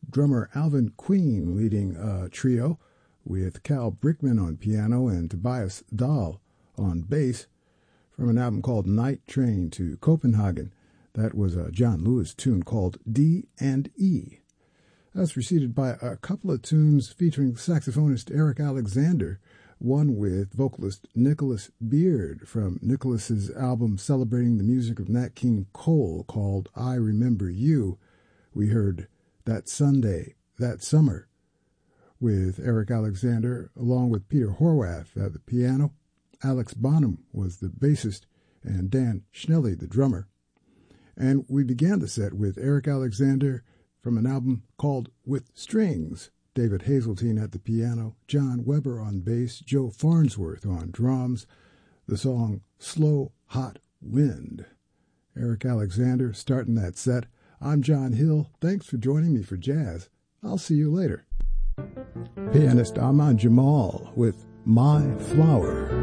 drummer Alvin Queen leading a trio with Cal Brickman on piano and Tobias Dahl on bass from an album called Night Train to Copenhagen. That was a John Lewis tune called D&E. That's preceded by a couple of tunes featuring saxophonist Eric Alexander, one with vocalist Nicholas Beard from Nicholas's album celebrating the music of Nat King Cole called I Remember You. We heard That Sunday, That Summer with Eric Alexander along with Peter Horwath at the piano. Alex Bonham was the bassist and Dan Schnelly the drummer. And we began the set with Eric Alexander from an album called With Strings. David Hazeltine at the piano, John Weber on bass, Joe Farnsworth on drums, the song Slow Hot Wind. Eric Alexander starting that set. I'm John Hill. Thanks for joining me for jazz. I'll see you later. Pianist Ahmad Jamal with My Flower.